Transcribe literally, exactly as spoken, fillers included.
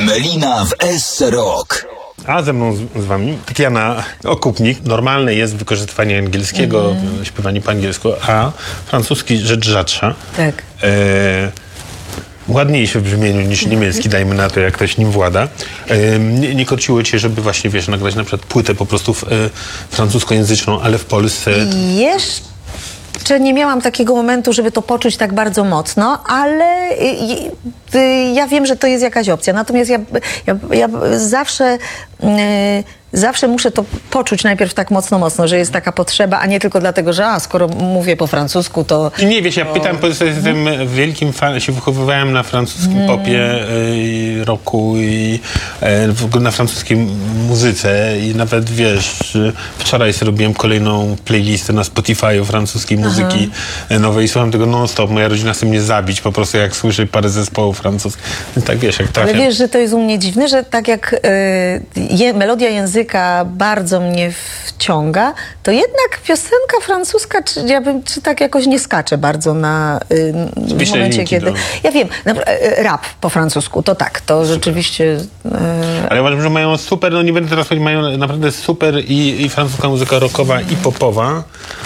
Melina w S Rock. A ze mną z, z wami Tatiana Okupnik. Normalne jest wykorzystywanie angielskiego, mm. śpiewanie po angielsku, a francuski rzecz rzadsza. Tak. E, ładniejszy w brzmieniu niż niemiecki, dajmy na to, jak ktoś nim włada. E, nie, nie korciło cię, żeby właśnie, wiesz, nagrać na przykład płytę po prostu w, e, francuskojęzyczną, ale w Polsce... Jeszcze nie miałam takiego momentu, żeby to poczuć tak bardzo mocno, ale y, y, ja wiem, że to jest jakaś opcja. Natomiast ja, ja, ja zawsze... Y, Zawsze muszę to poczuć najpierw tak mocno, mocno, że jest taka potrzeba, a nie tylko dlatego, że a, skoro mówię po francusku, to... Nie, wiesz, ja to... pytam, bo jestem wielkim fanem, się wychowywałem na francuskim mm. popie, y, rocku i y, w ogóle na francuskiej muzyce i nawet, wiesz, wczoraj sobie robiłem kolejną playlistę na Spotify francuskiej muzyki Aha. nowej i słucham tego non-stop. Moja rodzina chce mnie zabić po prostu, jak słyszy parę zespołów francuskich. Tak, wiesz, jak trafię. Ale wiesz, że to jest u mnie dziwne, że tak jak y, je, melodia języka bardzo mnie wciąga, to jednak piosenka francuska, czy, ja bym, czy tak jakoś nie skacze bardzo na y, w momencie, kiedy... To. Ja wiem, na, y, rap po francusku, to tak, to super. Rzeczywiście... Y, Ale uważam, że mają super, no nie będę teraz powiedzieć, mają naprawdę super i, i francuska muzyka rockowa i popowa.